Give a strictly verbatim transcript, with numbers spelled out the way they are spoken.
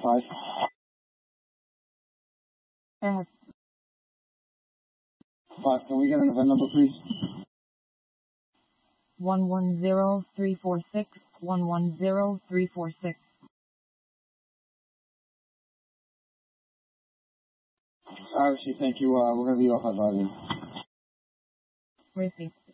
five. F. Five, can we get an event number, please? One one zero three four six one one zero three four six. I received, thank you. Uh, we're going to be off advising. Receipt.